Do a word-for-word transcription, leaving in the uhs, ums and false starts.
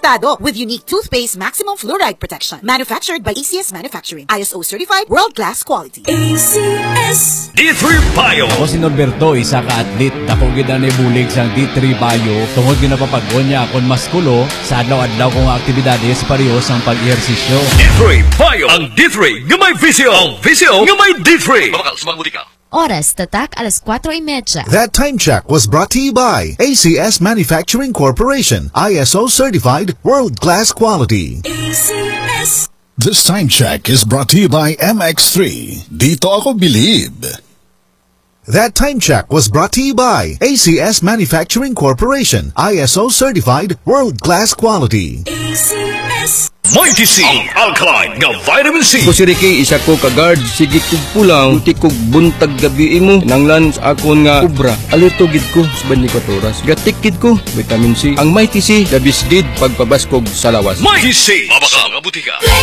protektado with unique toothpaste maximum fluoride protection. Manufactured by A C S Manufacturing. I S O certified, world-class quality. A C S D three Bio. Ako si Norberto, isa ka atlet. Dako gid na bulig sang D three Bio. Tungod ginapapagod niya akong maskulo sa adlaw-adlaw kong aktibidades pareho sang pag-ehersisyo. D three Bio. Ang D three nga may visyo. Ang visyo nga may D three. Mabakal, sumaguti ka. Oras tatak alas cuatro y media. That time check was brought to you by A C S Manufacturing Corporation, I S O certified, world-class quality. A C S. This time check is brought to you by M X three. Dito ako bilib. That time check was brought to you by A C S Manufacturing Corporation, I S O certified, world-class quality. A C S. Mighty C, ang alkaline nga vitamin C. Ko si Ricky, isa ko ka-guard. Sige kog pulang, uti kog buntag gabi mo. Nanglan sa akon nga ubra. Alitugid ko sa twenty-four oras. Gatikid ko, vitamin C. Ang Mighty C, dabis gid pagpabaskog sa lawas. Mighty C, mabaka nga butika.